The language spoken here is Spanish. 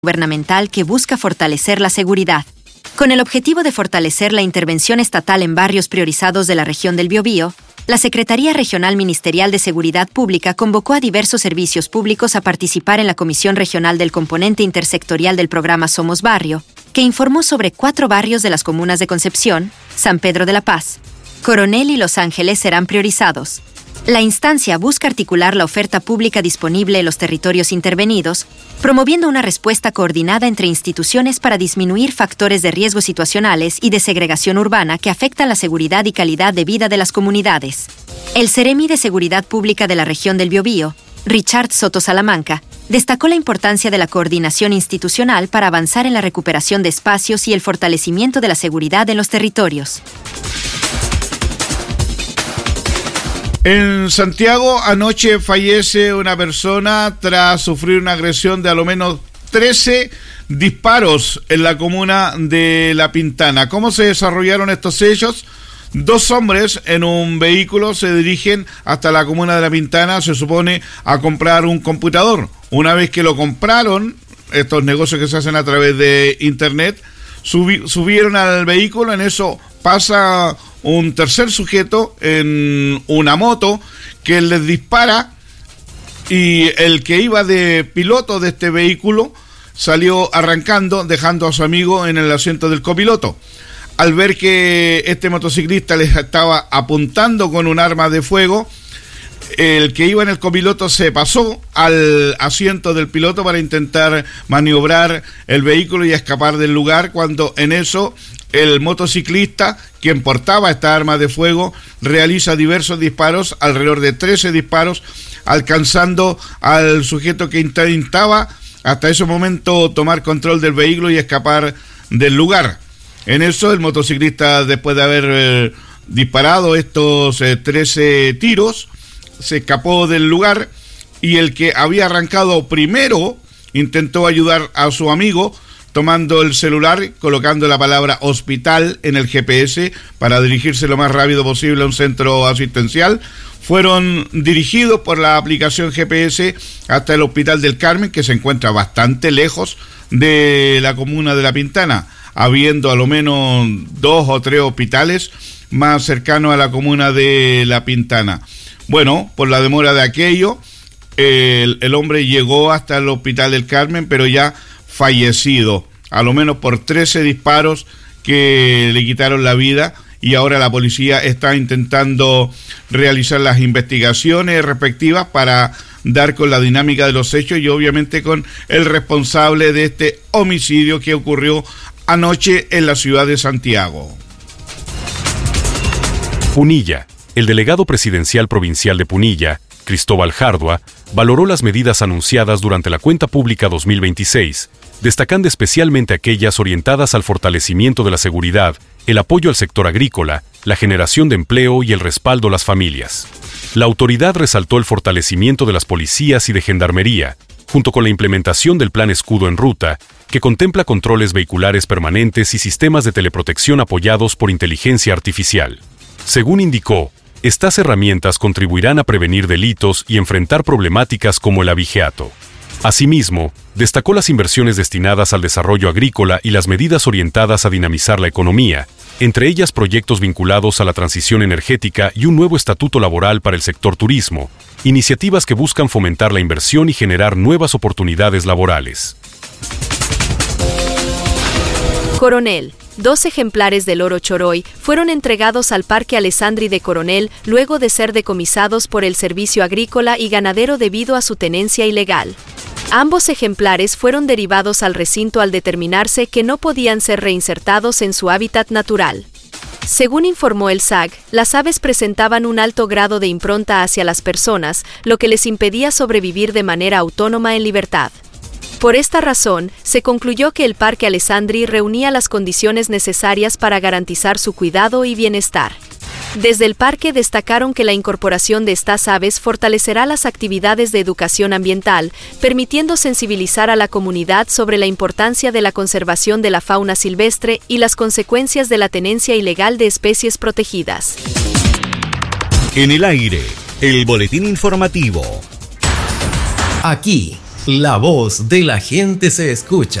gubernamental que busca fortalecer la seguridad. Con el objetivo de fortalecer la intervención estatal en barrios priorizados de la región del Biobío, la Secretaría Regional Ministerial de Seguridad Pública convocó a diversos servicios públicos a participar en la Comisión Regional del Componente Intersectorial del programa Somos Barrio, que informó sobre 4 barrios de las comunas de Concepción, San Pedro de la Paz, Coronel y Los Ángeles serán priorizados. La instancia busca articular la oferta pública disponible en los territorios intervenidos, promoviendo una respuesta coordinada entre instituciones para disminuir factores de riesgo situacionales y de segregación urbana que afectan la seguridad y calidad de vida de las comunidades. El Seremi de Seguridad Pública de la región del Biobío, Richard Soto Salamanca, destacó la importancia de la coordinación institucional para avanzar en la recuperación de espacios y el fortalecimiento de la seguridad en los territorios. En Santiago, anoche fallece una persona tras sufrir una agresión de a lo menos 13 disparos en la comuna de La Pintana. ¿Cómo se desarrollaron estos hechos? 2 hombres en un vehículo se dirigen hasta la comuna de La Pintana, se supone, a comprar un computador. Una vez que lo compraron, estos negocios que se hacen a través de internet, subieron al vehículo. En eso pasa un tercer sujeto en una moto que les dispara, y el que iba de piloto de este vehículo salió arrancando, dejando a su amigo en el asiento del copiloto. Al ver que este motociclista les estaba apuntando con un arma de fuego, el que iba en el copiloto se pasó al asiento del piloto para intentar maniobrar el vehículo y escapar del lugar, cuando en eso el motociclista, quien portaba esta arma de fuego, realiza diversos disparos, alrededor de 13 disparos, alcanzando al sujeto que intentaba hasta ese momento tomar control del vehículo y escapar del lugar. En eso el motociclista, después de haber disparado estos 13 tiros, se escapó del lugar, y el que había arrancado primero intentó ayudar a su amigo tomando el celular, colocando la palabra hospital en el GPS para dirigirse lo más rápido posible a un centro asistencial. Fueron dirigidos por la aplicación GPS hasta el Hospital del Carmen, que se encuentra bastante lejos de la comuna de La Pintana, habiendo a lo menos 2 o 3 hospitales más cercanos a la comuna de La Pintana. Bueno, por la demora de aquello, el hombre llegó hasta el Hospital del Carmen, pero ya fallecido, a lo menos por 13 disparos que le quitaron la vida, y ahora la policía está intentando realizar las investigaciones respectivas para dar con la dinámica de los hechos y obviamente con el responsable de este homicidio que ocurrió anoche en la ciudad de Santiago. Punilla. El delegado presidencial provincial de Punilla, Cristóbal Jardua, valoró las medidas anunciadas durante la cuenta pública 2026, destacando especialmente aquellas orientadas al fortalecimiento de la seguridad, el apoyo al sector agrícola, la generación de empleo y el respaldo a las familias. La autoridad resaltó el fortalecimiento de las policías y de gendarmería, junto con la implementación del Plan Escudo en Ruta, que contempla controles vehiculares permanentes y sistemas de teleprotección apoyados por inteligencia artificial. Según indicó, estas herramientas contribuirán a prevenir delitos y enfrentar problemáticas como el abigeato. Asimismo, destacó las inversiones destinadas al desarrollo agrícola y las medidas orientadas a dinamizar la economía, entre ellas proyectos vinculados a la transición energética y un nuevo estatuto laboral para el sector turismo, iniciativas que buscan fomentar la inversión y generar nuevas oportunidades laborales. Coronel. 2 ejemplares del oro choroy fueron entregados al Parque Alessandri de Coronel luego de ser decomisados por el Servicio Agrícola y Ganadero debido a su tenencia ilegal. Ambos ejemplares fueron derivados al recinto al determinarse que no podían ser reinsertados en su hábitat natural. Según informó el SAG, las aves presentaban un alto grado de impronta hacia las personas, lo que les impedía sobrevivir de manera autónoma en libertad. Por esta razón, se concluyó que el Parque Alessandri reunía las condiciones necesarias para garantizar su cuidado y bienestar. Desde el parque destacaron que la incorporación de estas aves fortalecerá las actividades de educación ambiental, permitiendo sensibilizar a la comunidad sobre la importancia de la conservación de la fauna silvestre y las consecuencias de la tenencia ilegal de especies protegidas. En el aire, el boletín informativo. Aquí La voz de la gente se escucha.